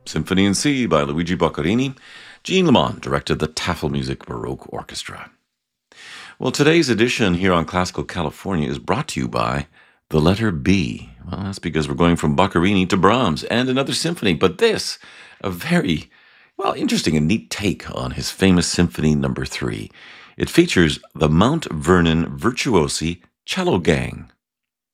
Symphony in C by Luigi Boccherini. Jean Lamont directed the Tafelmusik Baroque Orchestra. Well, today's edition here on Classical California is brought to you by the letter B. Well, that's because we're going from Boccherini to Brahms and another symphony, but this, a very, interesting and neat take on his famous Symphony No. 3. It features the Mount Vernon Virtuosi Cello Gang.